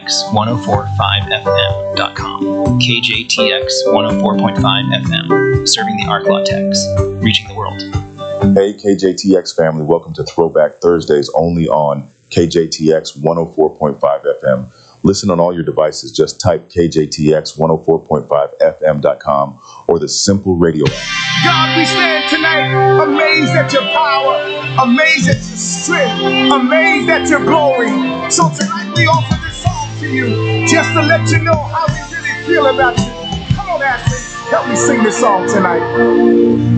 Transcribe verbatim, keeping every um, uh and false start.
X one oh four point five F M dot com. K J T X one oh four point five F M, serving the Arklatex, reaching the world. Hey, K J T X family, welcome to Throwback Thursdays only on K J T X one oh four point five F M. Listen on all your devices. Just type K J T X one oh four point five F M dot com or the Simple Radio app. God, we stand tonight amazed at your power, amazed at your strength, amazed at your glory. So tonight we offer this song to you just to let you know how we really feel about you. Come on, Ashley, help me sing this song tonight.